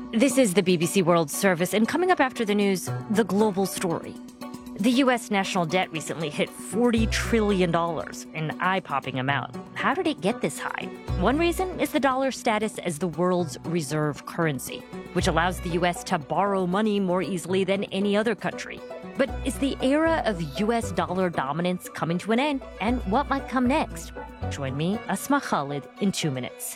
This is the BBC World Service, and coming up after the news, the global story. The U.S. national debt recently hit $40 trillion, an eye-popping amount. How did it get this high? One reason is the dollar's status as the world's reserve currency, which allows the U.S. to borrow money more easily than any other country. But is the era of U.S. dollar dominance coming to an end? And what might come next? Join me, Asma Khalid, in 2 minutes.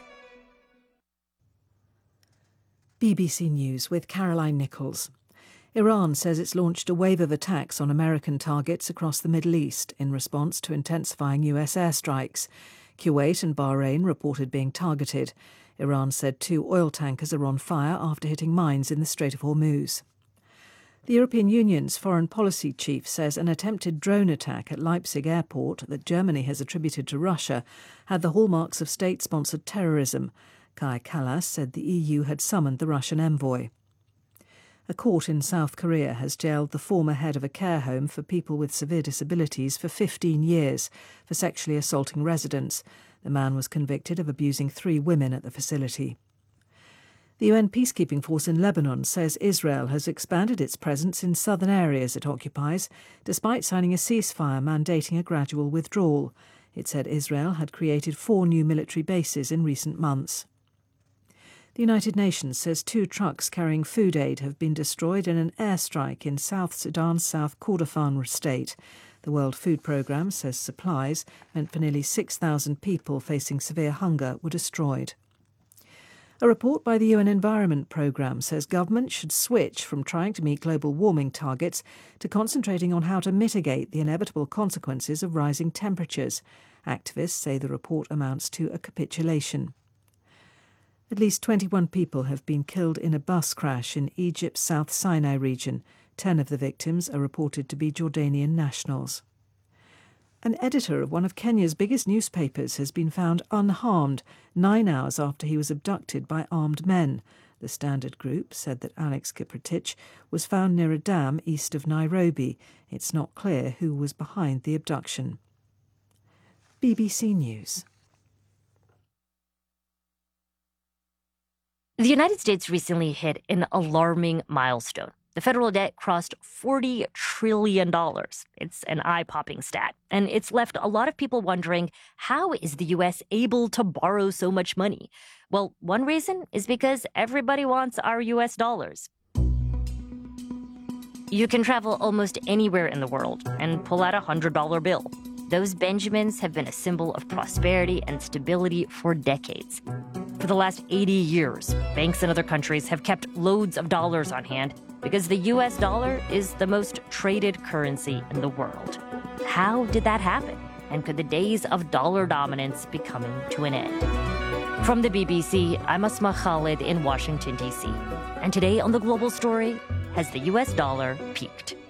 BBC News with Caroline Nichols. Iran says it's launched a wave of attacks on American targets across the Middle East in response to intensifying US airstrikes. Kuwait and Bahrain reported being targeted. Iran said 2 oil tankers are on fire after hitting mines in the Strait of Hormuz. The European Union's foreign policy chief says an attempted drone attack at Leipzig airport that Germany has attributed to Russia had the hallmarks of state-sponsored terrorism. Kaja Kallas said the EU had summoned the Russian envoy. A court in South Korea has jailed the former head of a care home for people with severe disabilities for 15 years for sexually assaulting residents. The man was convicted of abusing 3 women at the facility. The UN peacekeeping force in Lebanon says Israel has expanded its presence in southern areas it occupies, despite signing a ceasefire mandating a gradual withdrawal. It said Israel had created 4 new military bases in recent months. The United Nations says 2 trucks carrying food aid have been destroyed in an airstrike in South Sudan's South Kordofan state. The World Food Programme says supplies meant for nearly 6,000 people facing severe hunger were destroyed. A report by the UN Environment Programme says governments should switch from trying to meet global warming targets to concentrating on how to mitigate the inevitable consequences of rising temperatures. Activists say the report amounts to a capitulation. At least 21 people have been killed in a bus crash in Egypt's South Sinai region. 10 of the victims are reported to be Jordanian nationals. An editor of one of Kenya's biggest newspapers has been found unharmed 9 hours after he was abducted by armed men. The Standard Group said that Alex Kiprotich was found near a dam east of Nairobi. It's not clear who was behind the abduction. BBC News. The United States recently hit an alarming milestone. The federal debt crossed $40 trillion. It's an eye-popping stat. And it's left a lot of people wondering, how is the U.S. able to borrow so much money? Well, one reason is because everybody wants our U.S. dollars. You can travel almost anywhere in the world and pull out a $100 bill. Those Benjamins have been a symbol of prosperity and stability for decades. For the last 80 years, banks in other countries have kept loads of dollars on hand because the U.S. dollar is the most traded currency in the world. How did that happen? And could the days of dollar dominance be coming to an end? From the BBC, I'm Asma Khalid in Washington, D.C. And today on The Global Story, has the U.S. dollar peaked?